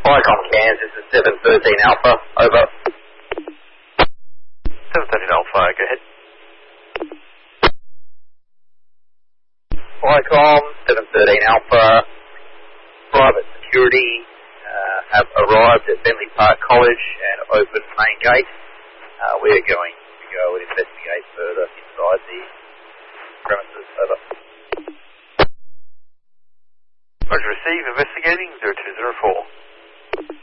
Viacom Kansas is 713 Alpha, over. 713 Alpha, go ahead. Viacom, 713 Alpha, private security have arrived at Bentley Park College and opened main gate. We are going to go and investigate further inside the